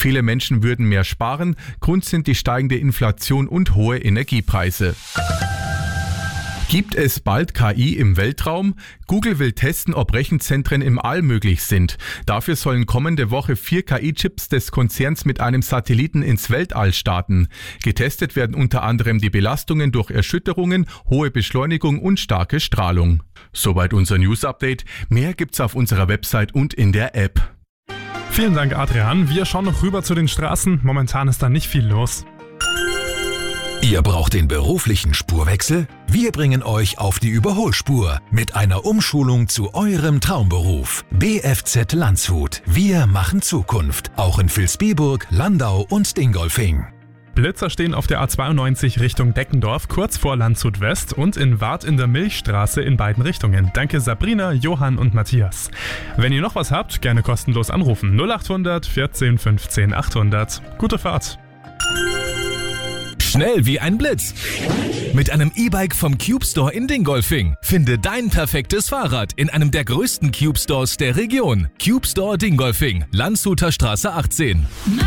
Viele Menschen würden mehr sparen. Grund sind die steigende Inflation und hohe Energiepreise. Gibt es bald KI im Weltraum? Google will testen, ob Rechenzentren im All möglich sind. Dafür sollen kommende Woche 4 KI-Chips des Konzerns mit einem Satelliten ins Weltall starten. Getestet werden unter anderem die Belastungen durch Erschütterungen, hohe Beschleunigung und starke Strahlung. Soweit unser News-Update. Mehr gibt's auf unserer Website und in der App. Vielen Dank, Adrian. Wir schauen noch rüber zu den Straßen. Momentan ist da nicht viel los. Ihr braucht den beruflichen Spurwechsel? Wir bringen euch auf die Überholspur mit einer Umschulung zu eurem Traumberuf. BFZ Landshut. Wir machen Zukunft. Auch in Vilsbiburg, Landau und Dingolfing. Blitzer stehen auf der A92 Richtung Deckendorf, kurz vor Landshut West und in Wart in der Milchstraße in beiden Richtungen. Danke Sabrina, Johann und Matthias. Wenn ihr noch was habt, gerne kostenlos anrufen. 0800 14 15 800. Gute Fahrt. Schnell wie ein Blitz. Mit einem E-Bike vom Cube Store in Dingolfing. Finde dein perfektes Fahrrad in einem der größten Cube Stores der Region. Cube Store Dingolfing, Landshuter Straße 18.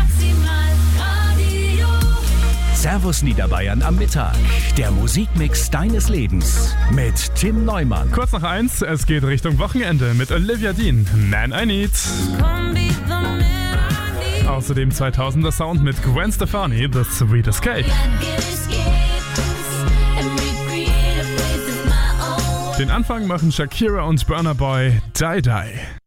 Servus Niederbayern am Mittag. Der Musikmix deines Lebens mit Tim Neumann. Kurz nach 1, es geht Richtung Wochenende mit Olivia Dean. Man I Need. Außerdem 2000er Sound mit Gwen Stefani, The Sweet Escape. Den Anfang machen Shakira und Burna Boy Die Die.